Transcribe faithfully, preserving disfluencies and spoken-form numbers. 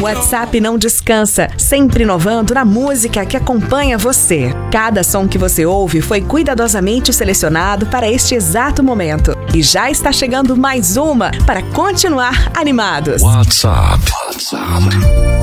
WhatsApp não descansa, sempre inovando na música que acompanha você. Cada som que você ouve foi cuidadosamente selecionado para este exato momento. E já está chegando mais uma para continuar animados. WhatsApp. WhatsApp.